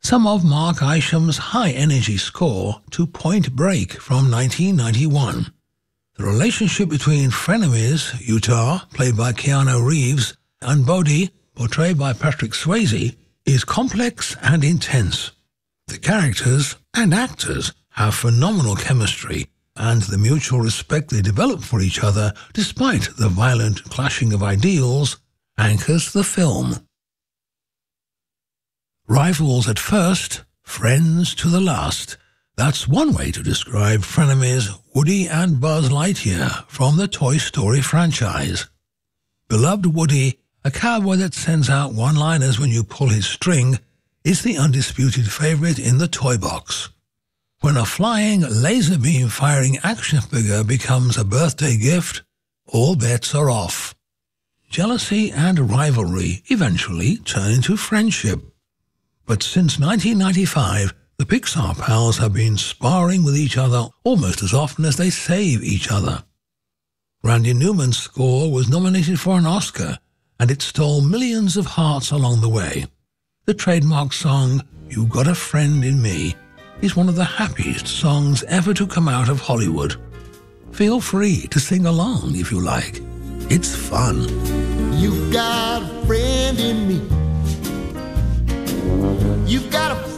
some of Mark Isham's high-energy score to Point Break from 1991. The relationship between frenemies, Utah, played by Keanu Reeves, and Bodhi, portrayed by Patrick Swayze, is complex and intense. The characters and actors have phenomenal chemistry, and the mutual respect they develop for each other, despite the violent clashing of ideals, anchors the film. Rivals at first, friends to the last. That's one way to describe frenemies Woody and Buzz Lightyear from the Toy Story franchise. Beloved Woody, a cowboy that sends out one-liners when you pull his string, is the undisputed favorite in the toy box. When a flying, laser beam-firing action figure becomes a birthday gift, all bets are off. Jealousy and rivalry eventually turn into friendship. But since 1995, the Pixar pals have been sparring with each other almost as often as they save each other. Randy Newman's score was nominated for an Oscar, and it stole millions of hearts along the way. The trademark song, "You Got a Friend in Me," is one of the happiest songs ever to come out of Hollywood. Feel free to sing along if you like. It's fun. You've got a friend in me. You've got a